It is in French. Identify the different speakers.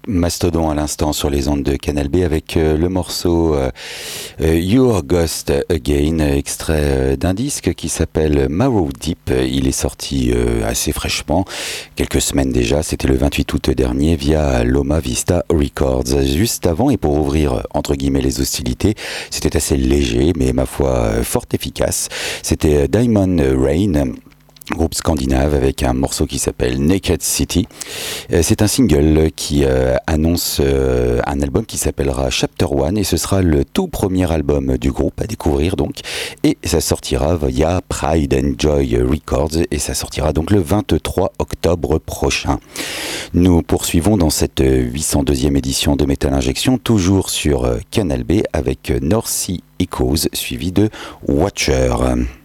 Speaker 1: Mastodon à l'instant sur les ondes de Canal B avec le morceau Your Ghost Again, extrait d'un disque qui s'appelle Marrow Deep. Il est sorti assez fraîchement, quelques semaines déjà, c'était le 28 août dernier via Loma Vista Records. Juste avant, et pour ouvrir entre guillemets les hostilités, c'était assez léger mais ma foi fort efficace. C'était Diamond Rain, groupe scandinave avec un morceau qui s'appelle Naked City. C'est un single qui annonce un album qui s'appellera Chapter One et ce sera le tout premier album du groupe à découvrir donc, et ça sortira via Pride and Joy Records et ça sortira donc le 23 octobre prochain. Nous poursuivons dans cette 802e édition de Metal Injection, toujours sur Canal B avec North Sea Echoes suivi de Watcher.